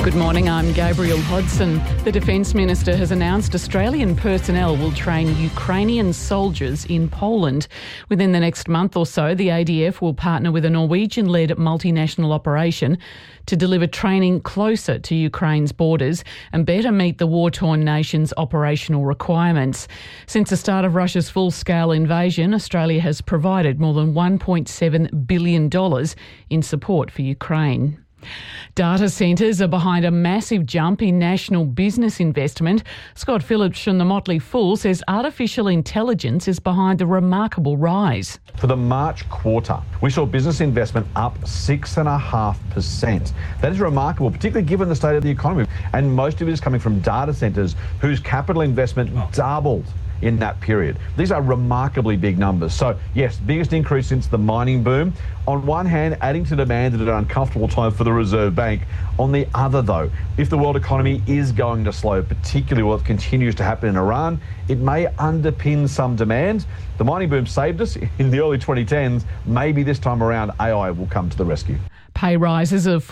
Good morning, I'm Gabrielle Hodson. The Defence Minister has announced Australian personnel will train Ukrainian soldiers in Poland. Within the next month or so, the ADF will partner with a Norwegian-led multinational operation to deliver training closer to Ukraine's borders and better meet the war-torn nation's operational requirements. Since the start of Russia's full-scale invasion, Australia has provided more than $1.7 billion in support for Ukraine. Data centres are behind a massive jump in national business investment. Scott Phillips from the Motley Fool says artificial intelligence is behind the remarkable rise. For the March quarter, we saw business investment up 6.5%. That is remarkable, particularly given the state of the economy. And most of it is coming from data centres whose capital investment doubled in that period. These are remarkably big numbers. So yes, biggest increase since the mining boom. On one hand, adding to demand at an uncomfortable time for the Reserve Bank. On the other though, if the world economy is going to slow, particularly what continues to happen in Iran, it may underpin some demand. The mining boom saved us in the early 2010s. Maybe this time around AI will come to the rescue. Pay rises of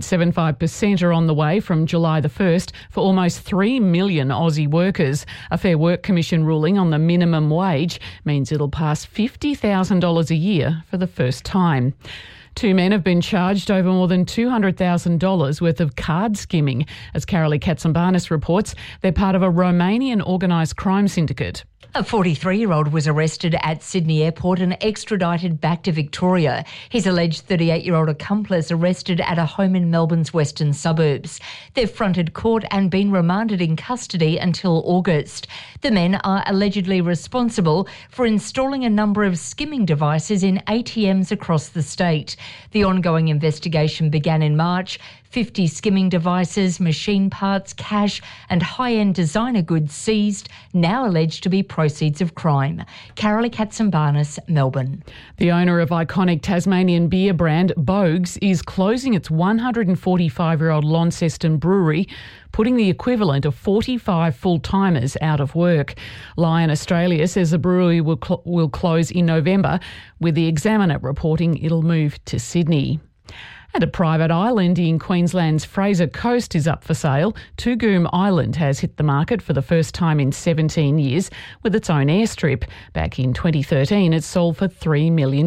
4.75% are on the way from July the 1st for almost 3 million Aussie workers. A Fair Work Commission ruling on the minimum wage means it'll pass $50,000 a year for the first time. Two men have been charged over more than $200,000 worth of card skimming. As Carolee Katsambanis reports, they're part of a Romanian organised crime syndicate. A 43-year-old was arrested at Sydney Airport and extradited back to Victoria. His alleged 38-year-old accomplice arrested at a home in Melbourne's western suburbs. They've fronted court and been remanded in custody until August. The men are allegedly responsible for installing a number of skimming devices in ATMs across the state. The ongoing investigation began in March. 50 skimming devices, machine parts, cash and high-end designer goods seized, now alleged to be proceeds of crime. Carolee Katsambanis, Melbourne. The owner of iconic Tasmanian beer brand Bogues is closing its 145-year-old Launceston brewery, putting the equivalent of 45 full-timers out of work. Lion Australia says the brewery will close in November, with the Examiner reporting it'll move to Sydney. And a private island in Queensland's Fraser Coast is up for sale. Toogoom Island has hit the market for the first time in 17 years with its own airstrip. Back in 2013, it sold for $3 million.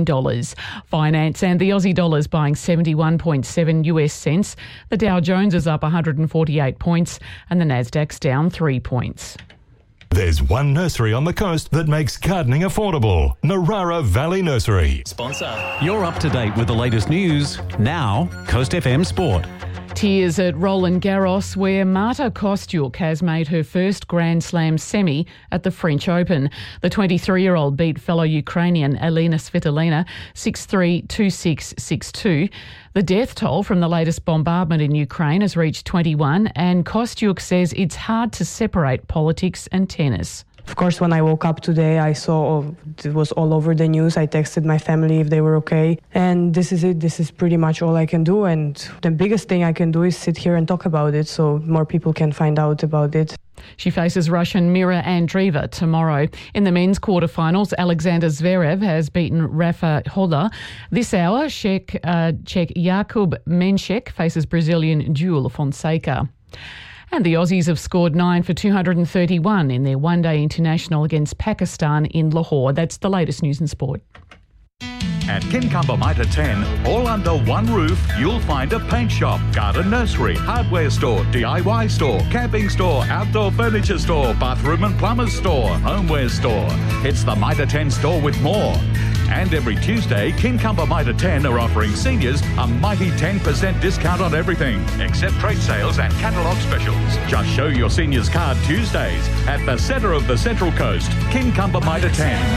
Finance and the Aussie dollar's buying 71.7 US cents. The Dow Jones is up 148 points and the Nasdaq's down 3 points. There's one nursery on the coast that makes gardening affordable. Narara Valley Nursery. Sponsor. You're up to date with the latest news. Now, Coast FM Sport. Tears at Roland Garros, where Marta Kostyuk has made her first Grand Slam semi at the French Open. The 23-year-old beat fellow Ukrainian Elena Svitolina 6-3, 2-6, 6-2. The death toll from the latest bombardment in Ukraine has reached 21, and Kostyuk says it's hard to separate politics and tennis. Of course, when I woke up today, I saw it was all over the news. I texted my family if they were okay. And this is it. This is pretty much all I can do. And the biggest thing I can do is sit here and talk about it so more people can find out about it. She faces Russian Mira Andreeva tomorrow. In the men's quarterfinals, Alexander Zverev has beaten Rafa Hoda. This hour, Czech Jakub Menšek faces Brazilian João Fonseca. And the Aussies have scored 9 for 231 in their one-day international against Pakistan in Lahore. That's the latest news and sport. At Kincumber Mitre 10, all under one roof, you'll find a paint shop, garden nursery, hardware store, DIY store, camping store, outdoor furniture store, bathroom and plumber's store, homeware store. It's the Mitre 10 store with more. And every Tuesday, Kincumber Mitre 10 are offering seniors a mighty 10% discount on everything, except trade sales and catalogue specials. Just show your seniors card Tuesdays at the centre of the Central Coast, Kincumber Mitre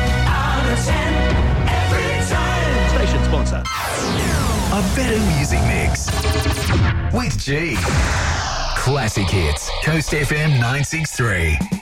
10. Station sponsor. A better music mix with G. Classic hits. Coast FM 963.